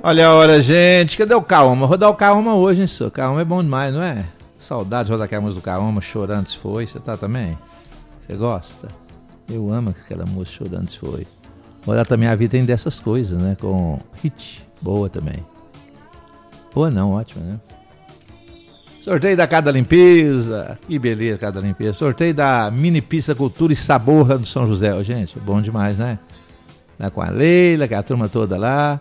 Olha a hora, gente. Cadê o Kaoma? Rodar o Kaoma hoje, hein, senhor? Kaoma é bom demais, não é? Saudade de rodar aquela música do Kaoma, Chorando Se Foi. Você tá também? Você gosta? Eu amo aquela música Chorando Se Foi. Olha, também a vida tem dessas coisas, né? Com hit. Boa também. Boa não, ótima, né? Sorteio da Casa da Limpeza. Que beleza, Casa da Limpeza. Sorteio da Mini Pista Cultura e Sabor lá do São José. Oh, gente, bom demais, né? Lá com a Leila, com a turma toda lá.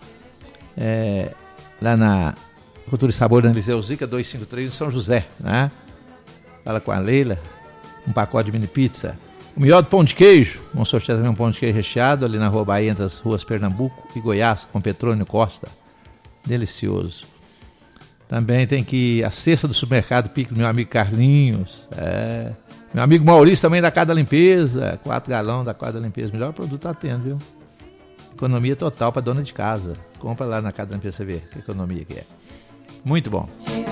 Lá na Cultura e Sabor da Eliseu Zica 253 em São José, né? Fala com a Leila. Um pacote de mini pizza. O melhor do pão de queijo. Vamos sortear também um pão de queijo recheado ali na Rua Bahia, entre as ruas Pernambuco e Goiás, com Petrônio Costa. Delicioso. Também tem que a cesta do supermercado Pico do meu amigo Carlinhos. Meu amigo Maurício também da Casa da Limpeza. 4 galões da Casa da Limpeza. Melhor produto tá tendo, viu? Economia total para dona de casa. Compra lá na Casa da Limpeza, você vê que economia que é. Muito bom.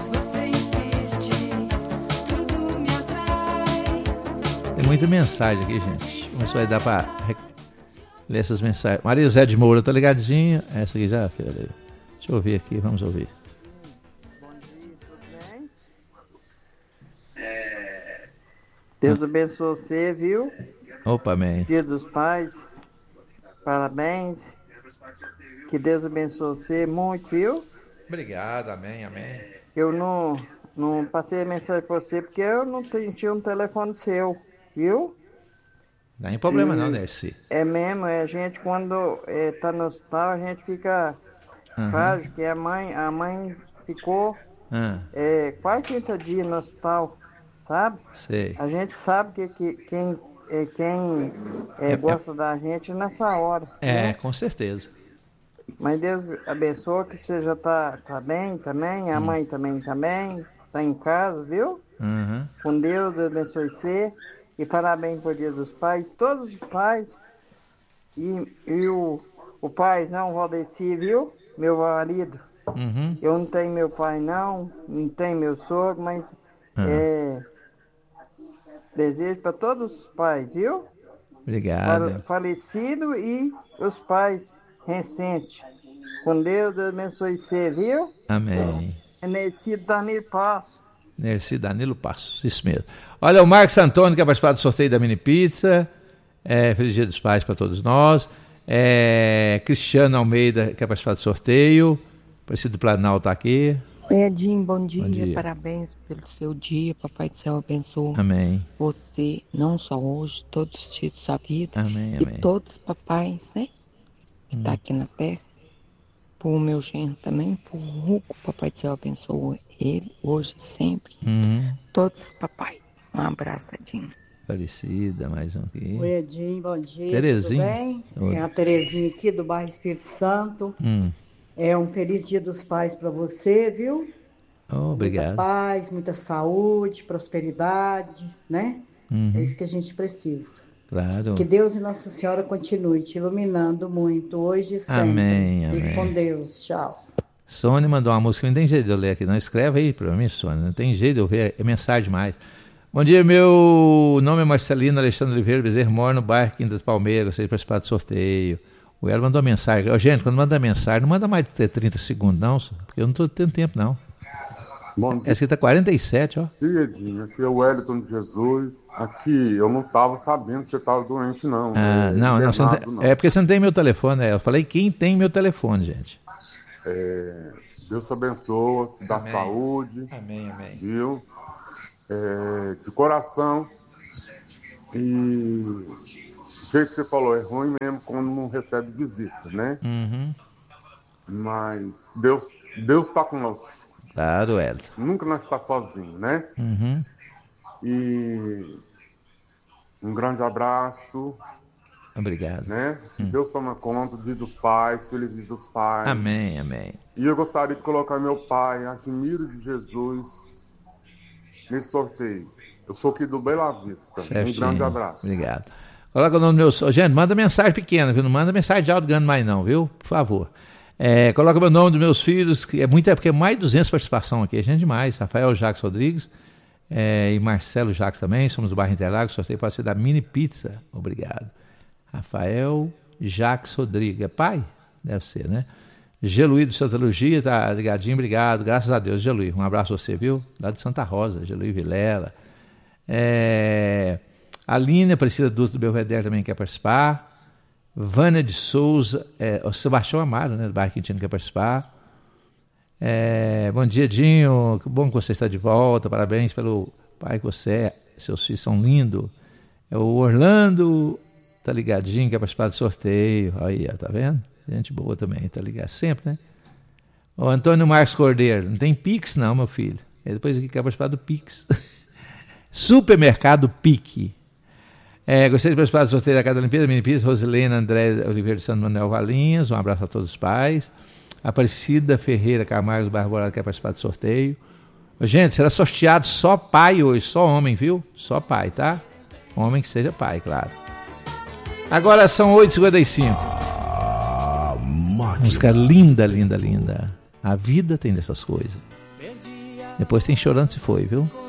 Tem muita mensagem aqui, gente. Mas vai dar para ler essas mensagens. Maria José de Moura, tá ligadinha? Essa aqui já, filha. Deixa eu ouvir aqui, vamos ouvir. Deus abençoe você, viu? Opa, amém. Dia dos Pais, parabéns. Que Deus abençoe você muito, viu? Obrigado, amém, amém. Eu não passei a mensagem para você porque eu não tinha um telefone seu, viu? Não tem problema não, Nercy. É mesmo, a gente quando tá no hospital, a gente fica frágil, que a mãe ficou quase 30 dias no hospital. Sabe? Sei. A gente sabe que quem gosta da gente nessa hora. Né? Com certeza. Mas Deus abençoe que você já tá bem também, a mãe também tá bem, tá em casa, viu? Com Deus abençoe você e parabéns por Dia dos Pais, todos os pais e o pai, não, o Valdeci, viu? Meu marido. Eu não tenho meu pai não tenho meu sogro, mas desejo para todos os pais, viu? Obrigado. Falecido e os pais recentes. Com Deus abençoe você, viu? Amém. É Nercy Danilo Passo. Nercy Danilo Passo, isso mesmo. Olha, o Marcos Antônio quer participar do sorteio da Mini Pizza. Feliz Dia dos Pais para todos nós. Cristiano Almeida quer participar do sorteio. Aparecido do Planalto está aqui. Oi, Edinho, bom dia. Parabéns pelo seu dia. Papai do céu abençoe. Amém. Você, não só hoje, todos os dias da sua vida. Amém, e amém. todos os papais, né? Que tá aqui na terra. Por meu genro também, por Hugo, papai do céu abençoe ele, hoje e sempre. Todos os papai. Um abraço, Edinho. Falecida, mais um aqui. Oi, Edinho, bom dia. Terezinha. Tudo bem? Oi. É a Terezinha aqui do bairro Espírito Santo. Um feliz Dia dos Pais para você, viu? Obrigado. Muita paz, muita saúde, prosperidade, né? É isso que a gente precisa. Claro. Que Deus e Nossa Senhora continue te iluminando muito hoje e sempre. Amém, Fique amém. com Deus. Tchau. Sônia mandou uma música, não tem jeito de eu ler aqui, não. Escreve aí para mim, Sônia. Não tem jeito de eu ver, é mensagem demais. Bom dia, meu nome é Marcelino Alexandre Oliveira Bezerra, moro no bairro Quinta das Palmeiras, gostaria de participar do sorteio. O Elo mandou uma mensagem. Gente, quando manda mensagem, não manda mais de 30 segundos, não, porque eu não estou tendo tempo, não. Bom dia. Essa aqui tá 47, ó. Edinho, aqui é o Wellington de Jesus. Aqui, eu não estava sabendo que você estava doente, não. Não, você não tem, não. É porque você não tem meu telefone, Eu falei quem tem meu telefone, gente. Deus te abençoe, te dá saúde. Amém, amém. Viu? De coração. E o jeito que você falou, é ruim mesmo quando não recebe visita, né? Mas Deus está conosco. Claro, Elton. Nunca nós está sozinho, né? E um grande abraço. Obrigado. Né? Deus toma conta, Dia dos Pais, Feliz Dia dos Pais. Amém, amém. E eu gostaria de colocar meu pai, Admiro de Jesus, nesse sorteio. Eu sou aqui do Bela Vista. Certinho. Um grande abraço. Obrigado. Coloca o nome do meu... Gente, manda mensagem pequena, viu? Não manda mensagem de alto grande mais não, viu? Por favor. Coloca o nome dos meus filhos, que porque é mais de 200 participação aqui, é gente demais. Rafael Jacques Rodrigues e Marcelo Jacques também, somos do bairro Interlagos, sorteio pode ser da Mini Pizza. Obrigado. Rafael Jacques Rodrigues, é pai? Deve ser, né? Geluí do Santa Lugia, tá ligadinho, obrigado, graças a Deus, Geluí. Um abraço a você, viu? Lá de Santa Rosa, Geluí Vilela. A Aline Aparecida Dutra do Belvedere também quer participar. Vânia de Souza, o Sebastião Amaro, né, do bairro Quintino, quer participar. Bom dia, Dinho, que bom que você está de volta, parabéns pelo pai que você é, seus filhos são lindos. O Orlando tá ligadinho, quer participar do sorteio, aí, tá vendo? Gente boa também, tá ligado sempre, né? O Antônio Marcos Cordeiro, não tem Pix não, meu filho. Ele depois aqui quer participar do Pix. Supermercado Pique. Gostaria de participar do sorteio da Casa da Olimpíada, Mini Pizza, Rosilena André Oliveira de Santo Manuel Valinhos, um abraço a todos os pais. Aparecida Ferreira Camargo do Bairro Borado quer participar do sorteio. Gente, será sorteado só pai hoje, só homem, viu? Só pai, tá? Homem que seja pai, claro. Agora são 8h55. Música linda, linda, linda. A vida tem dessas coisas. Depois tem Chorando Se Foi, viu?